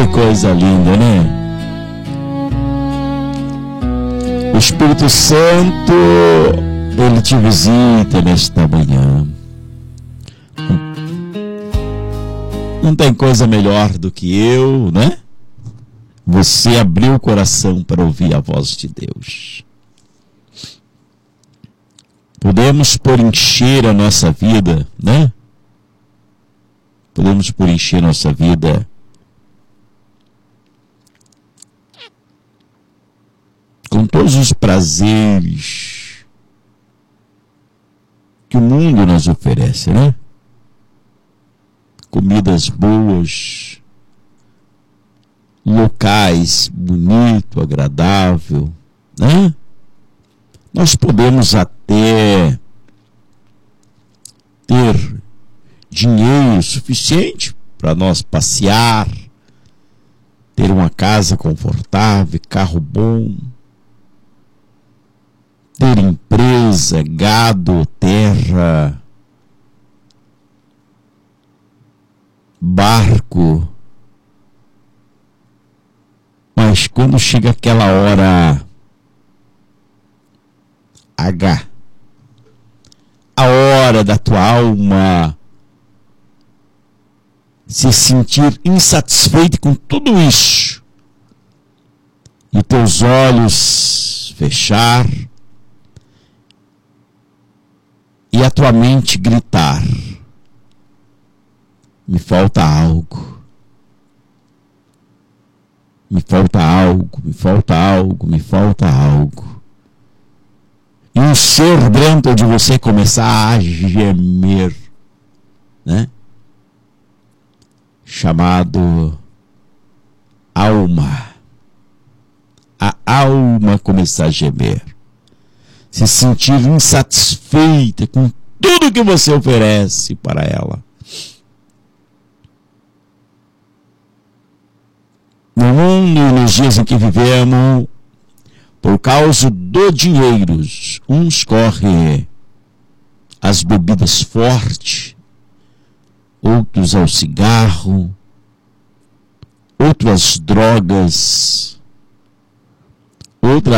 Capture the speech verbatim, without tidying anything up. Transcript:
Que coisa linda, né? O Espírito Santo, ele te visita nesta manhã. Não tem coisa melhor do que eu, né? Você abriu o coração para ouvir a voz de Deus. Podemos por encher a nossa vida, né? Podemos por encher a nossa vida com todos os prazeres que o mundo nos oferece, né? Comidas boas, locais bonito, agradável, né? Nós podemos até ter dinheiro suficiente para nós passear, ter uma casa confortável, carro bom, ter empresa, gado, terra, barco. Mas quando chega aquela hora H, a hora da tua alma se sentir insatisfeito com tudo isso, e teus olhos fechar, e a tua mente gritar: me falta algo, me falta algo, me falta algo, me falta algo. E um ser dentro de você começar a gemer, né? Chamado alma. A alma começar a gemer, se sentir insatisfeita com tudo que você oferece para ela. No mundo, nos dias em que vivemos, por causa do dinheiro, uns correm às bebidas fortes, outros ao cigarro, outros às drogas, outros